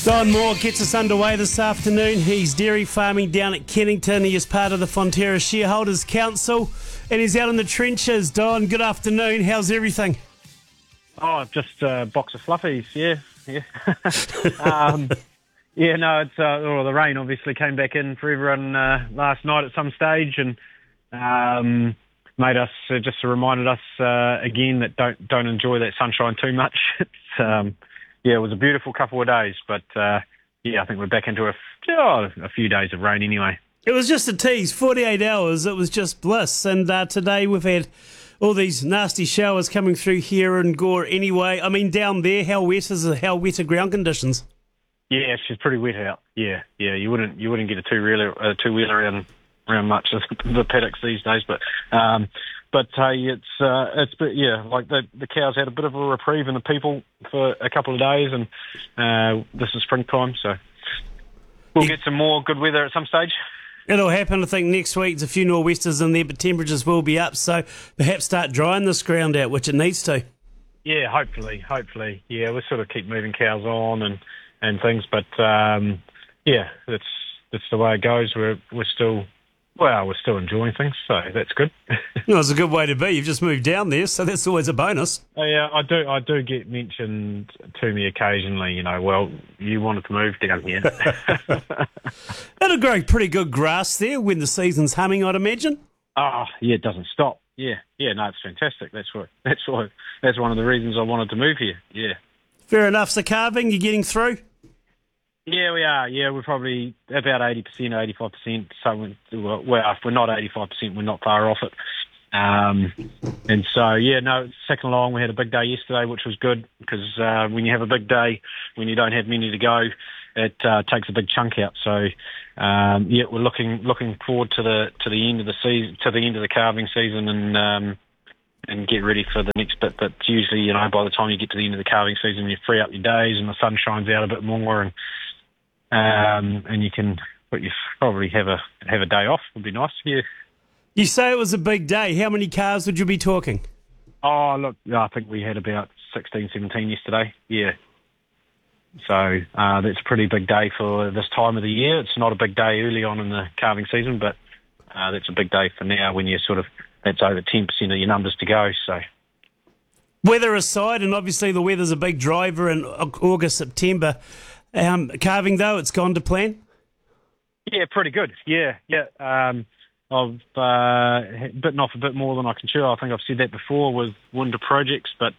Don Moore gets us underway this afternoon. He's dairy farming down at Kennington. He is part of the Fonterra Shareholders Council and he's out in the trenches. Don, good afternoon. How's everything? Oh, just a box of fluffies, yeah. It's the rain obviously came back in for everyone last night at some stage and made us, just reminded us again that don't enjoy that sunshine too much. It was a beautiful couple of days, but I think we're back into a few days of rain anyway. It was just a tease, 48 hours, it was just bliss. And today we've had all these nasty showers coming through here in Gore anyway. I mean, down there, how wet are ground conditions? Yeah, it's pretty wet out. Yeah, you wouldn't get a two-wheeler around much of the paddocks these days, but the cows had a bit of a reprieve and the people for a couple of days, and this is springtime, so we'll get some more good weather at some stage. It'll happen, I think, next week. There's a few nor'westers in there, but temperatures will be up, so perhaps start drying this ground out, which it needs to. Yeah, hopefully. Yeah, we'll sort of keep moving cows on and things, but that's the way it goes. We're still enjoying things, so that's good. Well, it's a good way to be. You've just moved down there, so that's always a bonus. Yeah, I do get mentioned to me occasionally, you wanted to move down here. It'll grow pretty good grass there when the season's humming, I'd imagine. Oh, yeah, it doesn't stop. Yeah, no, it's fantastic. That's one of the reasons I wanted to move here. Yeah. Fair enough. So calving, you're getting through? Yeah, we are. Yeah, we're probably about 80%, 85%. So, if we're not 85%, we're not far off it. And so, it's second along. We had a big day yesterday, which was good because when you have a big day, when you don't have many to go, it takes a big chunk out. So, we're looking forward to the end of the season, to the end of the calving season, and get ready for the next bit. But usually, by the time you get to the end of the calving season, you free up your days and the sun shines out a bit more, and you can probably have a day off. Would be nice. Yeah. You say it was a big day. How many calves would you be talking? Oh, look, I think we had about 16, 17 yesterday. Yeah. So that's a pretty big day for this time of the year. It's not a big day early on in the calving season, but that's a big day for now when you're that's over 10% of your numbers to go. So, weather aside, and obviously the weather's a big driver in August, September. Calving though, it's gone to plan. Yeah, pretty good. Yeah. I've bitten off a bit more than I can chew. I think I've said that before with Winter Projects, but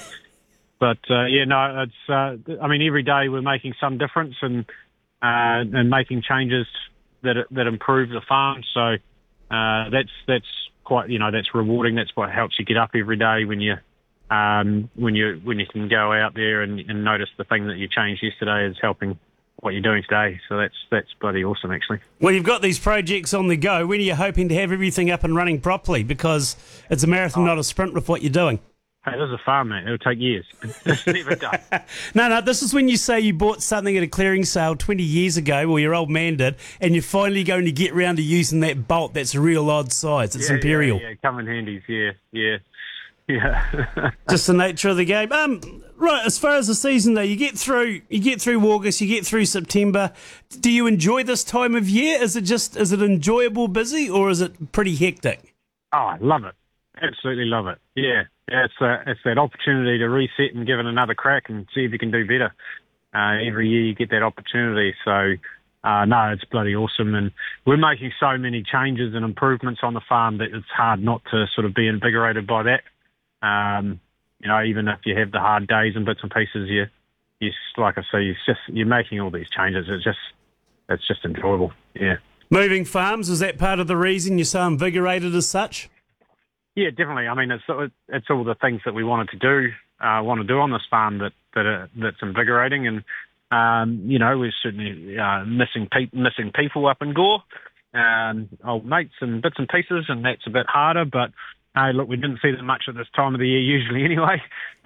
it's. Every day we're making some difference and making changes that improve the farm. So that's quite, that's rewarding. That's what helps you get up every day when you can go out there and notice the thing that you changed yesterday is helping what you're doing today. So that's bloody awesome, actually. Well, you've got these projects on the go. When are you hoping to have everything up and running properly? Because it's a marathon, not a sprint with what you're doing. Hey, this is a farm, mate. It'll take years. It's never done. No, this is when you say you bought something at a clearing sale 20 years ago, or your old man did, and you're finally going to get round to using that bolt that's a real odd size. It's Imperial. Yeah, come in handy. Yeah. Just the nature of the game. Right, as far as the season though, you get through August, you get through September. Do you enjoy this time of year? Is it enjoyable, busy, or is it pretty hectic? Oh, I love it. Absolutely love it. Yeah. It's that opportunity to reset and give it another crack and see if you can do better. Every year you get that opportunity. So, it's bloody awesome. And we're making so many changes and improvements on the farm that it's hard not to sort of be invigorated by that. Even if you have the hard days and bits and pieces, like I say, you're making all these changes. It's just enjoyable. Yeah. Moving farms, is that part of the reason you're so invigorated as such? Yeah, definitely. I mean, it's all the things that we want to do on this farm that's invigorating, and we're certainly missing people up in Gore, old mates and bits and pieces, and that's a bit harder. But hey, look, we didn't see them much at this time of the year usually anyway.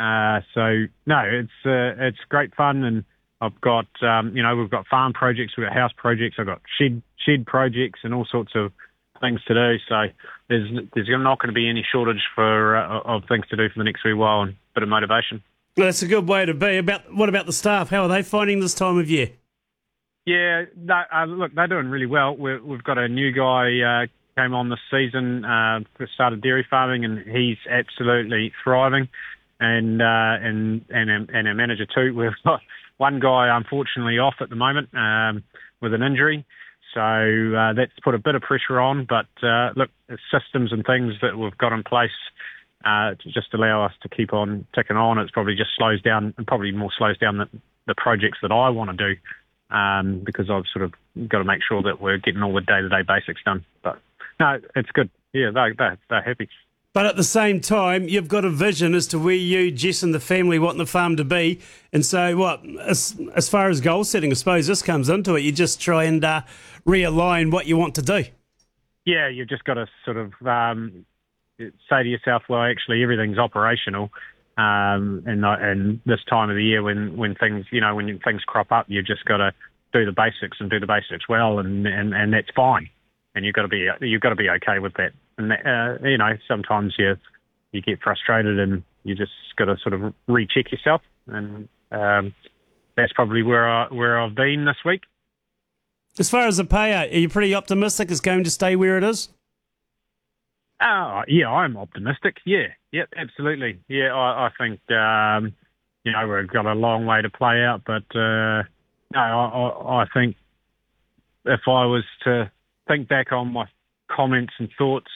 It's great fun, and I've got we've got farm projects, we've got house projects, I've got shed projects, and all sorts of things to do. So there's not going to be any shortage of things to do for the next wee while, and a bit of motivation. Well, that's a good way to be. What about the staff? How are they finding this time of year? Yeah, look, they're doing really well. We've got a new guy came on this season, started dairy farming, and he's absolutely thriving. And our manager too. We've got one guy unfortunately off at the moment with an injury, so that's put a bit of pressure on. But look, the systems and things that we've got in place to just allow us to keep on ticking on. It's probably just slows down, and probably more slows down the projects that I want to do, because I've sort of got to make sure that we're getting all the day-to-day basics done. But no, it's good. Yeah, they're happy. But at the same time, you've got a vision as to where you, Jess, and the family want the farm to be. And so, as far as goal setting, I suppose this comes into it. You just try and realign what you want to do. Yeah, you've just got to sort of say to yourself, well, actually, everything's operational. And this time of the year, when things, when things crop up, you've just got to do the basics and do the basics well, and that's fine. And you've got to be okay with that. And sometimes you get frustrated, and you just got to sort of recheck yourself. And that's probably where I've been this week. As far as the payout, are you pretty optimistic it's going to stay where it is? Yeah, I'm optimistic. Yeah, absolutely. Yeah, I think we've got a long way to play out, but I think if I was to think back on my comments and thoughts,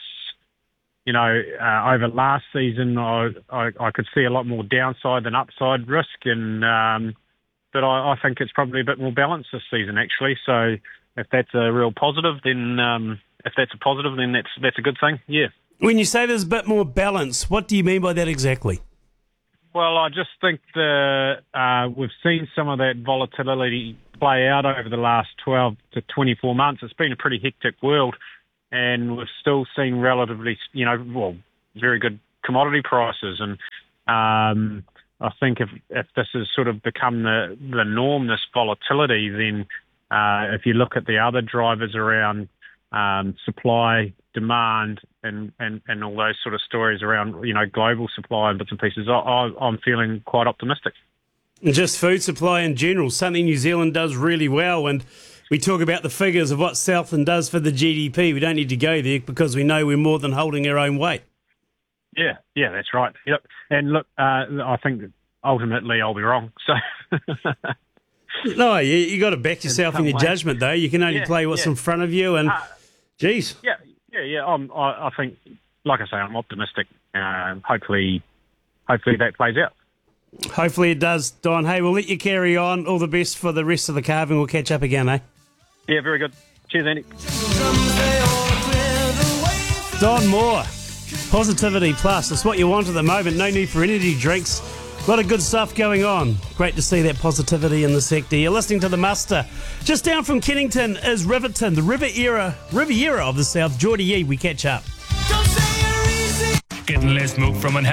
over last season, I could see a lot more downside than upside risk, and but I think it's probably a bit more balanced this season, actually. So if that's a real positive, then that's a good thing. Yeah. When you say there's a bit more balance, what do you mean by that exactly? Well, I just think we've seen some of that volatility play out over the last 12 to 24 months. It's been a pretty hectic world, and we've still seen relatively, very good commodity prices. And I think if this has sort of become the norm, this volatility, then if you look at the other drivers around supply, demand, and all those sort of stories around, global supply and bits and pieces, I'm feeling quite optimistic. And just food supply in general, something New Zealand does really well. And we talk about the figures of what Southland does for the GDP. We don't need to go there because we know we're more than holding our own weight. Yeah, that's right. Yep. And look, I think that ultimately I'll be wrong. So. No, you got to back yourself in your judgment, though. You can only play what's in front of you. And, geez. Yeah. I think, like I say, I'm optimistic. Hopefully that plays out. Hopefully it does, Don. Hey, we'll let you carry on. All the best for the rest of the carving. We'll catch up again, eh? Yeah, very good. Cheers, Andy. Don Moore, Positivity Plus. It's what you want at the moment. No need for energy drinks. A lot of good stuff going on. Great to see that positivity in the sector. You're listening to The Muster. Just down from Kennington is Riverton, the Riviera of the South. Geordie Yee, we catch up. Getting less milk from an